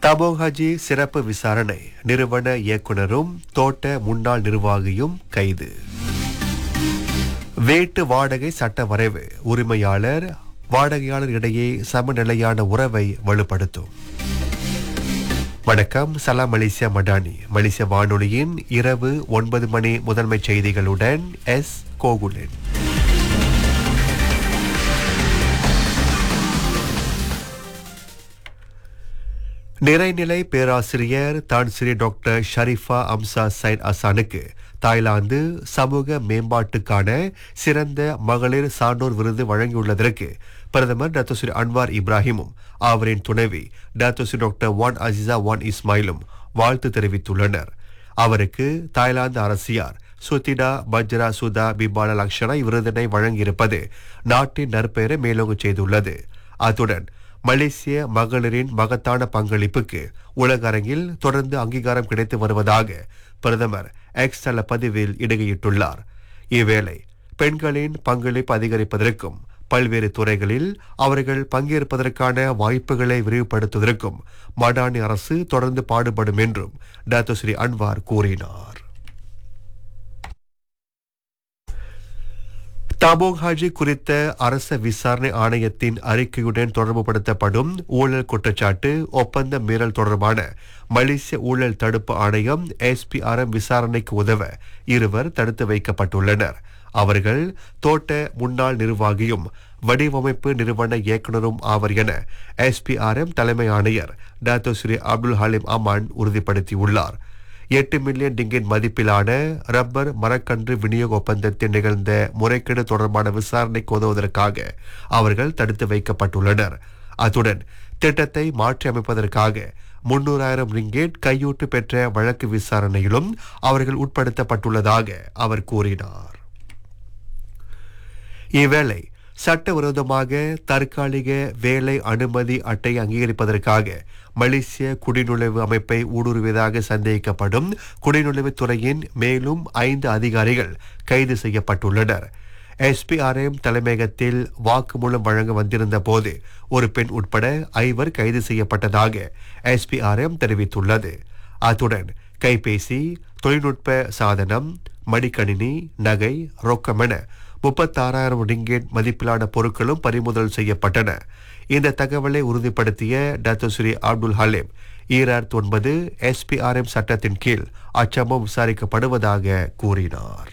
தபோங் ஹஜி சிறப்பு விசாரணை, நிறுவன இயக்குனரும் தோட்ட முன்னாள் நிர்வாகியும் கைது. வீட்டு வாடகை சட்ட வரைவு, உரிமையாளர் வாடகையாளர் இடையே சமநிலையான உறவை வலுப்படுத்தும். வணக்கம், சலாம் மலேசியா மடானி. மலேசிய வானொலியின் இரவு 9 மணி முதன்மை செய்திகளுடன் எஸ் கோகுலன். நிறைநிலை பேராசிரியர் தான் Sri doctor Sharifa Amsa side அசானுக்கு Thailand சமூக மேம்பாட்டுக்கான சிறந்த மகளிர் சான்றோர் விருது வழங்கியுள்ளதற்கு பிரதமர் டாக்டர் ஸ்ரீ அன்வார் இப்ராஹிமும் அவரின் துணைவி doctor Sri doctor Wan Azizah வான் இஸ்மாயிலும் வாழ்த்து தெரிவித்துள்ளனர். அவருக்கு தாய்லாந்து அரசியார் சுத்திடா பஜ்ரா சுதா பிபால லக்ஷனா இவ்விருதினை வழங்கியிருப்பது நாட்டின் நற்பெயரை மேலோங்க செய்துள்ளது. அத்துடன் மலேசிய மகளிரின் மகத்தான பங்களிப்புக்கு உலக அரங்கில் தொடர்ந்து அங்கீகாரம் கிடைத்து வருவதாக பிரதமர் எக்ஸ் தள பதிவில் இடுகையிட்டுள்ளார். இவ்வேளை பெண்களின் பங்களிப்பு அதிகரிப்பதற்கும் பல்வேறு துறைகளில் அவர்கள் பங்கேற்பதற்கான வாய்ப்புகளை விரிவுபடுத்துவதற்கும் மடானி அரசு தொடர்ந்து பாடுபடும் என்றும் டாக்டர் ஸ்ரீ அன்வார் கூறினார். தபோங் ஹாஜி குறித்த அரச விசாரணை ஆணையத்தின் அறிக்கையுடன் தொடர்புபடுத்தப்படும் ஊழல் குற்றச்சாட்டு ஒப்பந்த மீறல் தொடர்பான மலேசிய ஊழல் தடுப்பு ஆணையம் SPRM விசாரணைக்கு உதவ இருவர் தடுத்து வைக்கப்பட்டுள்ளனர். அவர்கள் தோட்ட முன்னாள் நிர்வாகியும் வடிவமைப்பு நிறுவன இயக்குநரும் ஆவர் என SPRM தலைமை ஆணையர் doctor Sri Abdul Haleem Aman உறுதிப்படுத்தியுள்ளார். 8 million ringgit மதிப்பிலான ரப்பர் மரக்கன்று விநியோக ஒப்பந்தத்தில் நிகழ்ந்த முறைகேடு தொடர்பான விசாரணைக்கு உதவுவதற்காக அவர்கள் தடுத்து வைக்கப்பட்டுள்ளனர். அத்துடன் திட்டத்தை மாற்றி அமைப்பதற்காக 300,000 ரிங்கேட் கையூட்டு பெற்ற வழக்கு விசாரணையிலும் அவர்கள் உட்படுத்தப்பட்டுள்ளதாக அவர் கூறினார். இவ்வேளை சட்டவிரோதமாக தற்காலிக வேலை அனுமதி அட்டை அங்கீகரிப்பதற்காக மலேசிய குடிநுழைவு அமைப்பை ஊடுருவியதாக சந்தேகிக்கப்படும் குடிநுழைவுத் துறையின் மேலும் 5 அதிகாரிகள் கைது செய்யப்பட்டுள்ளனர். SPRM தலைமையகத்தில் வாக்குமூலம் வழங்க வந்திருந்த போது ஒரு பெண் உட்பட 5 கைது செய்யப்பட்டதாக SPRM தெரிவித்துள்ளது. அத்துடன் கைபேசி, தொழில்நுட்ப சாதனம், மடிக்கணினி, நகை, ரொக்கம் என 36,000 ரிங்கேட் மதிப்பிலான பொருட்களும் பறிமுதல் செய்யப்பட்டன. இந்த தகவலை உறுதிப்படுத்திய டாக்டர் ஸ்ரீ அப்துல் ஹலீம் 2009 SPRM சட்டத்தின் கீழ் அச்சம்பவம் விசாரிக்கப்படுவதாக கூறினார்.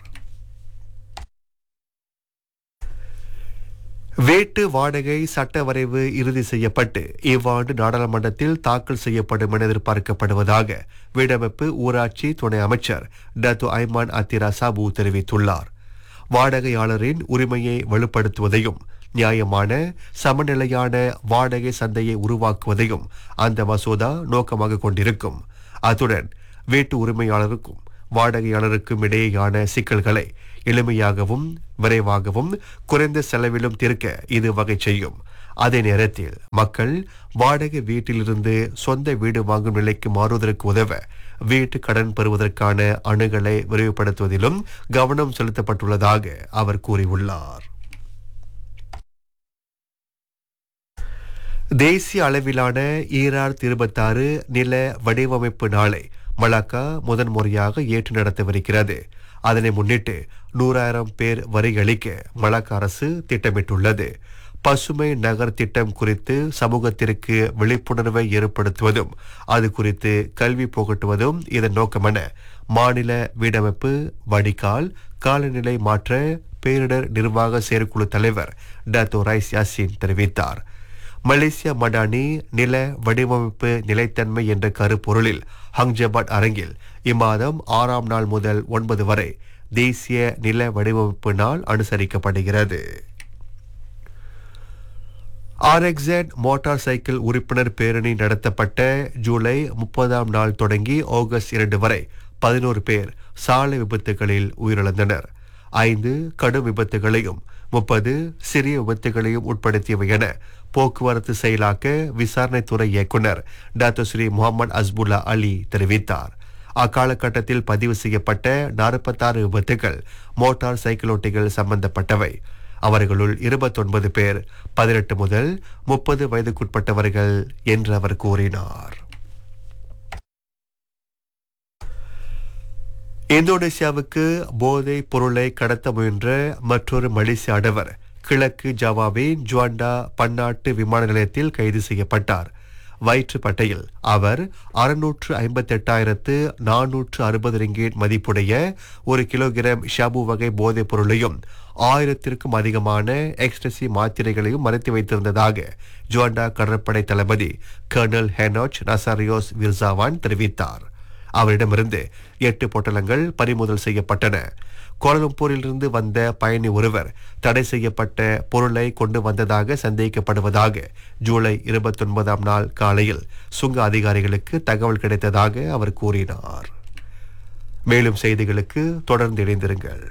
வீட்டு வாடகை சட்ட வரைவு இறுதி செய்யப்பட்டு இவ்வாண்டு நாடாளுமன்றத்தில் தாக்கல் செய்யப்படும் என எதிர்பார்க்கப்படுவதாக வீடமைப்பு ஊராட்சி துணை அமைச்சர் டாக்டர் ஐமான் அத்திரா சாபு தெரிவித்துள்ளார். வாடகையாளரின் உரிமையை வலுப்படுத்துவதையும் நியாயமான சமநிலையான வாடகை சந்தையை உருவாக்குவதையும் அந்த மசோதா நோக்கமாக கொண்டிருக்கும். அத்துடன் வீட்டு உரிமையாளருக்கும் வாடகையாளருக்கும் இடையேயான சிக்கல்களை எளிமையாகவும் விரைவாகவும் குறைந்த செலவிலும் தீர்க்க இது வகை செய்யும். அதே நேரத்தில் மக்கள் வாடகை வீட்டிலிருந்து சொந்த வீடு வாங்கும் நிலைக்கு மாறுவதற்கு உதவ வீட்டு கடன் பெறுவதற்கான அணுகலை விரிவுபடுத்துவதிலும் கவனம் செலுத்தப்பட்டுள்ளதாக அவர் கூறியுள்ளார். தேசிய அளவிலான 2026 நில வடிவமைப்பு நாளை மலாக்கா முதன்முறையாக ஏற்று நடத்தவிருக்கிறது. அதனை முன்னிட்டு 100,000 பேர் வரிகளிக்க மலாக்கா அரசு திட்டமிட்டுள்ளது. பசுமை நகர் திட்டம் குறித்து சமூகத்திற்கு விழிப்புணர்வை ஏற்படுத்துவதும் அது குறித்து கல்வி புகட்டுவதும் இதன் நோக்கமென மாநில வீடமைப்பு, வடிகால், காலநிலை மாற்ற பேரிடர் நிர்வாக செயற்குழு தலைவர் டாக்டர் ரைஸ் யாசின் தெரிவித்தார். மலேசியா மடானி நில வடிவமைப்பு நிலைத்தன்மை என்ற கருப்பொருளில் ஹங்ஜபாட் அரங்கில் இம்மாதம் 6ஆம் நாள் முதல் 9 வரை தேசிய நில வடிவமைப்பு நாள் அனுசரிக்கப்படுகிறது. RXZ மோட்டார் சைக்கிள் உறுப்பினர் பேரணி நடத்தப்பட்ட ஜூலை 30ஆம் நாள் தொடங்கி ஆகஸ்ட் 2 வரை 11 பேர் சாலை விபத்துகளில் உயிரிழந்தனர். 5 கடும் விபத்துகளையும் 30 சிறிய விபத்துகளையும் உட்படுத்தியவை என போக்குவரத்து செயலாக்க விசாரணைத்துறை இயக்குனர் டாக்டர் ஸ்ரீ முகமது அஸ்புல்லா அலி தெரிவித்தார். அக்காலகட்டத்தில் பதிவு செய்யப்பட்ட 46 விபத்துகள் மோட்டார் சைக்கிளோட்டிகள் சம்பந்தப்பட்டவை. அவர்களுள் 29 பேர் 18 முதல் 30 வயதுக்குட்பட்டவர்கள் என்று அவர் கூறினார். இந்தோனேசியாவுக்கு போதைப் பொருளை கடத்த முயன்ற மற்றொரு மலேசிய ஆடவர் கிழக்கு ஜாவாவின் ஜுவாண்டா பன்னாட்டு விமான நிலையத்தில் கைது செய்யப்பட்டார். வயிற்றுப்பட்டையில் அவர் 658,460 ரிங்கேட் மதிப்புடைய 1 கிலோகிராம் ஷாபு வகை போதைப் பொருளையும் 1000க்கும் அதிகமான எக்ஸ்டசி மாத்திரைகளையும் மறைத்து வைத்திருந்ததாக ஜுவாண்டா கடற்படை தளபதி கர்னல் ஹெனோச் நசாரியோஸ் விர்சாவான் தெரிவித்தார். அவரிடமிருந்து 8 பொட்டலங்கள் பறிமுதல் செய்யப்பட்டன. கோலலம்பூரிலிருந்து வந்த பயணி ஒருவர் தடை செய்யப்பட்ட பொருளை கொண்டு வந்ததாக சந்தேகிக்கப்படுவதாக ஜூலை 29ஆம் நாள் காலையில் சுங்க அதிகாரிகளுக்கு தகவல் கிடைத்ததாக அவர் கூறினார். மேலும் செய்திகளுக்கு தொடர்ந்து இணைந்திருங்கள்.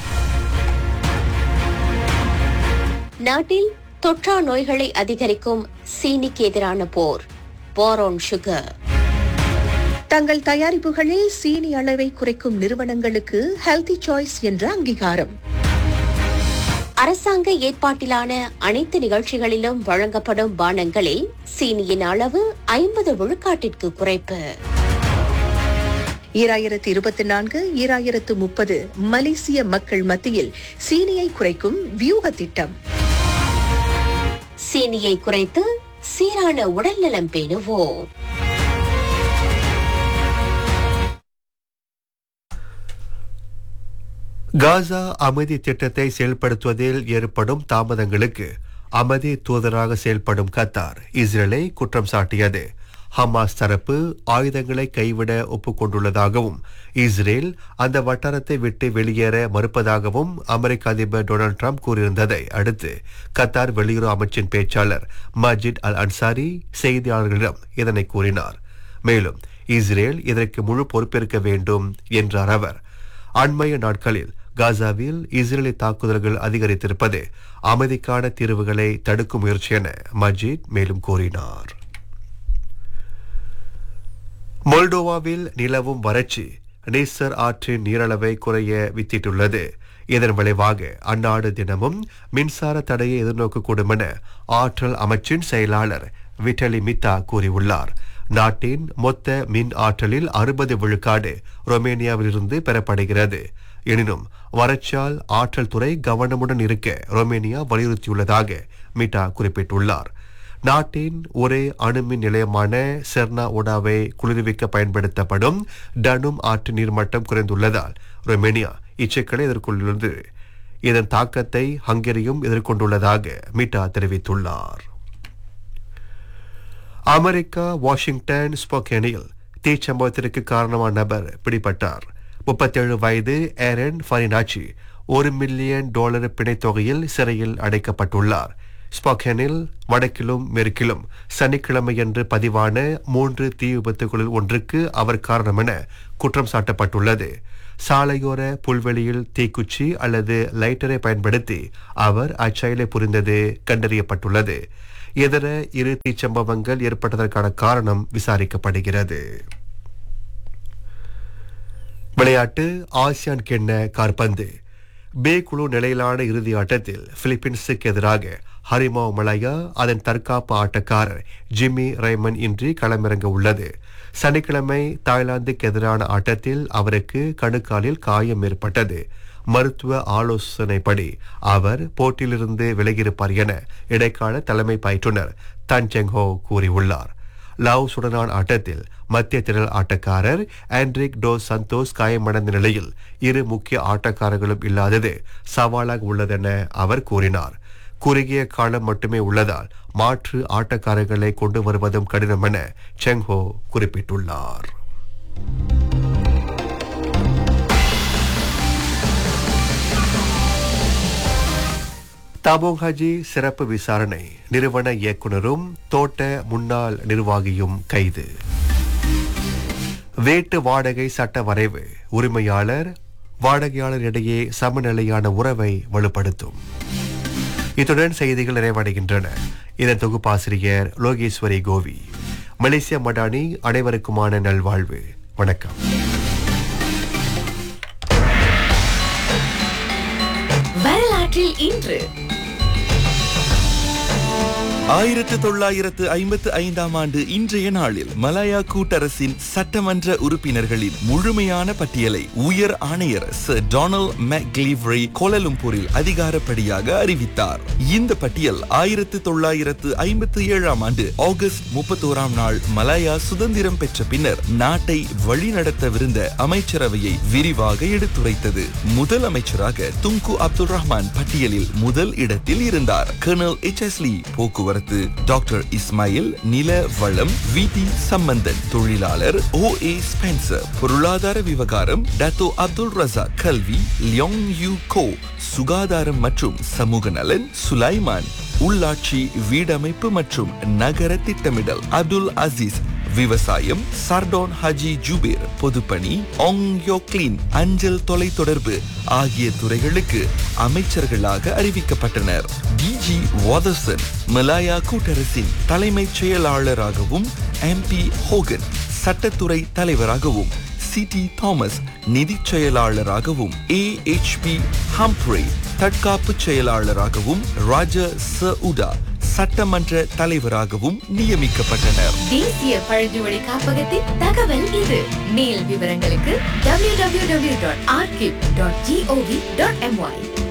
நாட்டில் தொற்றா நோய்களை அதிகரிக்கும் சீனிக்கு எதிரான போர் போரோன் சுகர். தங்கள் தயாரிப்புகளில் சீனி அளவை குறைக்கும் நிறுவனங்களுக்கு ஹெல்தி சாய்ஸ் என்ற அங்கீகாரம். அரசாங்க ஏற்பாட்டிலான அனைத்து நிகழ்ச்சிகளிலும் வழங்கப்படும் பானங்களில் சீனியின் அளவு 50 விழுக்காட்டிற்கு குறைப்பு. 2024-2030 மலேசிய மக்கள் மத்தியில் சீனியை குறைக்கும் வியூக திட்டம். சீனியை குறைத்து சீரான உடல்நலம் பேணுவோம். காசா அமைதி திட்டத்தை செயல்படுத்துவதில் ஏற்படும் தாமதங்களுக்கு அமைதி தூதராக செயல்படும் கத்தார் இஸ்ரேலை குற்றம் சாட்டியது. ஹமாஸ் தரப்பு ஆயுதங்களை கைவிட ஒப்புக்கொண்டுள்ளதாகவும் இஸ்ரேல் அந்த வட்டாரத்தை விட்டு வெளியேற மறுப்பதாகவும் அமெரிக்க அதிபர் டொனால்ட் ட்ரம்ப் கூறியிருந்ததை அடுத்து கத்தார் வெளியுறவு அமைச்சின் பேச்சாளர் மஜித் அல் அன்சாரி செய்தியாளர்களிடம் இதனை கூறினார். மேலும் இஸ்ரேல் இதற்கு முழு பொறுப்பேற்க வேண்டும் என்றார் அவர். அண்மைய நாட்களில் காசாவில் இஸ்ரேலி தாக்குதல்கள் அதிகரித்திருப்பது அமைதிக்கான தீர்வுகளை தடுக்கும் முயற்சி என மஜித் மேலும் கூறினார். மொல்டோவாவில் நிலவும் வறட்சி நீசர் ஆற்றின் நீரளவை குறைய வித்திட்டுள்ளது. இதன் விளைவாக அந்நாடு தினமும் மின்சார தடையை எதிர்நோக்கக்கூடும் என ஆற்றல் அமைச்சின் செயலாளர் விட்டலி மித்தா கூறியுள்ளார். நாட்டின் மொத்த மின் ஆற்றலில் 60 விழுக்காடு ரொமேனியாவிலிருந்து பெறப்படுகிறது. எனினும் வறட்சியால் ஆற்றல் துறை கவனமுடன் இருக்க ரொமேனியா வலியுறுத்தியுள்ளதாக மிட்டா குறிப்பிட்டுள்ளார். நாட்டின் ஒரே அணுமின் நிலையமான செர்னா ஓடாவை குளிர்விக்க பயன்படுத்தப்படும் டனும் ஆற்று நீர்மட்டம் குறைந்துள்ளதால் ரொமேனியா இச்சிக்கலை எதிர்கொண்டுள்ளது. இதன் தாக்கத்தை ஹங்கேரியும் எதிர்கொண்டுள்ளதாக மிட்டா தெரிவித்துள்ளார். அமெரிக்கா வாஷிங்டன் ஸ்போக்கேனில் தீச்சம்பவத்திற்கு காரணமான நபர் பிடிபட்டார். 37 வயது ஏரன் ஃபரினாச்சி $1 மில்லியன் பிணைத் தொகையில் சிறையில் அடைக்கப்பட்டுள்ளார். ஸ்போக்கேனில் வடக்கிலும் மேற்கிலும் சனிக்கிழமையன்று பதிவான 3 தீ விபத்துகளில் ஒன்றுக்கு அவர் காரணம் என குற்றம் சாட்டப்பட்டுள்ளது. சாலையோர புல்வெளியில் தீக்குச்சி அல்லது லைட்டரை பயன்படுத்தி அவர் அச்செயலை புரிந்தது கண்டறியப்பட்டுள்ளது. இதர 2 தீச்சம்பவங்கள் ஏற்பட்டதற்கான காரணம் விசாரிக்கப்படுகிறது. விளையாட்டு ஆசியான் கிண்ண காற்பந்து பே குழு நிலையிலான இறுதி ஆட்டத்தில் பிலிப்பீன்ஸுக்கு எதிராக ஹரிமாவ் மலாயா அதன் தற்காப்பு ஆட்டக்காரர் ஜிம்மி ரைமன் இன்றி களமிறங்க உள்ளது. சனிக்கிழமை தாய்லாந்துக்கு எதிரான ஆட்டத்தில் அவருக்கு கணுக்காலில் காயம் ஏற்பட்டது. மருத்துவ ஆலோசனைப்படி அவர் போட்டியிலிருந்து விலகியிருப்பார் என இடைக்கால தலைமை பயிற்றுனர் தன் செங்ஹோ கூறியுள்ளார். லாவுசுடனான ஆட்டத்தில் மத்திய திரள் ஆட்டக்காரர் ஆண்ட்ரிக் டோ சந்தோஸ் காயமடைந்த நிலையில் 2 முக்கிய ஆட்டக்காரர்களும் இல்லாதது சவாலாக உள்ளதென அவர் கூறினார். குறுகிய காலம் மட்டுமே உள்ளதால் மாற்று ஆட்டக்காரர்களை கொண்டு வருவதும் கடினம் என செங்ஹோ குறிப்பிட்டுள்ளார். தாபோங் ஹஜி சிறப்பு விசாரணை நிறுவன இயக்குனரும் தோட்ட முன்னாள் நிர்வாகியும் கைது. வீட்டு வாடகை சட்ட வரைவு உரிமையாளர் வாடகையாளர் இடையே சமநிலையான உறவை வலுப்படுத்தும். இத்துடன் செய்திகள் நிறைவடைகின்றன. இதன் தொகுப்பாசிரியர் லோகேஸ்வரி கோவி. மலேசிய மடானி அனைவருக்குமான நல்வாழ்வு. வணக்கம். வரலாற்றில் இன்று 1955 ஆண்டு இன்றைய நாளில் மலாயா கூட்டரசின் சட்டமன்ற உறுப்பினர்களின் முழுமையான பட்டியலை உயர் ஆணையர் சர் டொனால்ட் மெக்லீவரி கோலாலம்பூரில் அதிகாரப்படியாக அறிவித்தார். இந்த பட்டியல் 1957 ஆண்டு ஆகஸ்ட் 31 நாள் மலாயா சுதந்திரம் பெற்ற பின்னர் நாட்டை வழிநடத்தவிருந்த அமைச்சரவையை விரிவாக எடுத்துரைத்தது. முதல் அமைச்சராக துங்கு அப்துல் ரஹ்மான் பட்டியலில் முதல் இடத்தில் இருந்தார். கர்னல் எச்எஸ்லி போக்குவரத்து, டாக்டர் இஸ்மாயில் நில வளம், விடி சம்பந்தன் தொழிலாளர், ஓஏ ஸ்பென்சர் பொருளாதார விவகாரம், டத்தோ அப்துல் ரஸாக் கல்வி, லியோங் யூ கோ சுகாதாரம் மற்றும் சமூக நலன், சுலைமான் உள்ளாட்சி வீடமைப்பு மற்றும் நகர திட்டமிடல், அப்துல் அசீஸ் விவசாயம், சர்டோன் ஹஜி ஜுபேர் பொதுப்பணி, ஆங் யோக்லின் அஞ்சல் தொலைத்தொடர்பு ஆகிய துறைகளுக்கு அமைச்சர்களாக அறிவிக்கப்பட்டனர். டிஜி வாதர்சன் மலாயா கூட்டரசின் தலைமைச் செயலாளராகவும், எம்பி ஹோகன் சட்டத்துறை தலைவராகவும், சிடி தாமஸ் நிதிச் செயலாளராகவும், ஏஹெச்பி ஹம்ப்ரே தற்காப்பு செயலாளராகவும், ராஜா சவுடா சட்டமன்ற தலைவராகவும் நியமிக்கப்பட்டனர். தேசிய பழங்குடி காப்பகத்தின் தகவல் இது. மேல் விவரங்களுக்கு www.archive.gov.my